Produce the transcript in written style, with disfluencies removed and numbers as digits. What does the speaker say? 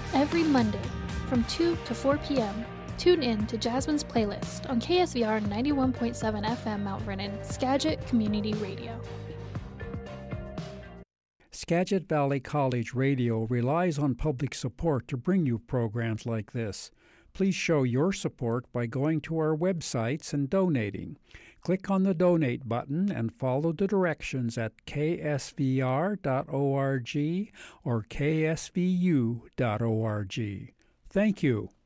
Every Monday from 2 to 4 p.m., tune in to Jasmine's Playlist on KSVR 91.7 FM Mount Vernon, Skagit Community Radio. Skagit Valley College Radio relies on public support to bring you programs like this. Please show your support by going to our websites and donating. Click on the Donate button and follow the directions at ksvr.org or ksvu.org. Thank you.